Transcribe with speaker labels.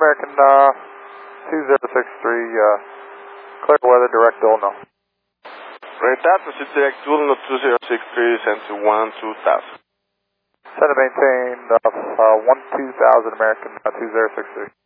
Speaker 1: American 2063, clear weather, direct dual no.
Speaker 2: Right, that proceed direct dual no 2063, send to 12000.
Speaker 1: Send to maintain 12000 American 2063.